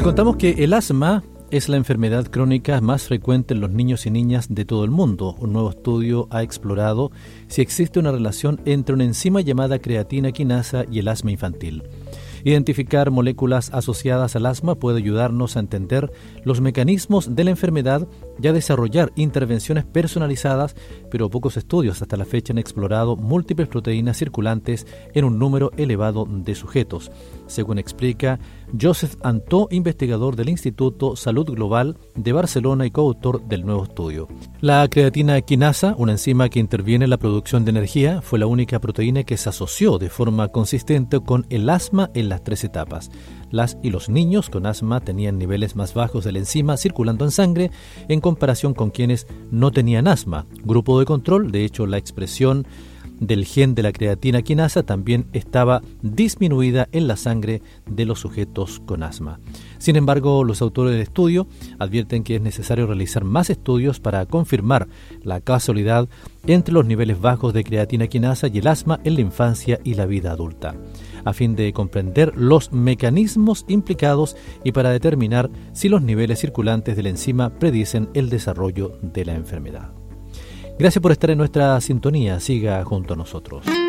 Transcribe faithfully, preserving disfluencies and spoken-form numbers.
contamos que el asma es la enfermedad crónica más frecuente en los niños y niñas de todo el mundo. Un nuevo estudio ha explorado si existe una relación entre una enzima llamada creatina quinasa y el asma infantil. Identificar moléculas asociadas al asma puede ayudarnos a entender los mecanismos de la enfermedad y a desarrollar intervenciones personalizadas, pero pocos estudios hasta la fecha han explorado múltiples proteínas circulantes en un número elevado de sujetos, según explica Joseph Antó, investigador del Instituto Salud Global de Barcelona y coautor del nuevo estudio. La creatina quinasa, una enzima que interviene en la producción de energía, fue la única proteína que se asoció de forma consistente con el asma en las tres etapas. Las y los niños con asma tenían niveles más bajos de la enzima circulando en sangre en comparación con quienes no tenían asma. Grupo de control, de hecho, la expresión del gen de la creatina quinasa también estaba disminuida en la sangre de los sujetos con asma. Sin embargo, los autores del estudio advierten que es necesario realizar más estudios para confirmar la causalidad entre los niveles bajos de creatina quinasa y el asma en la infancia y la vida adulta, a fin de comprender los mecanismos implicados y para determinar si los niveles circulantes de la enzima predicen el desarrollo de la enfermedad. Gracias por estar en nuestra sintonía. Siga junto a nosotros.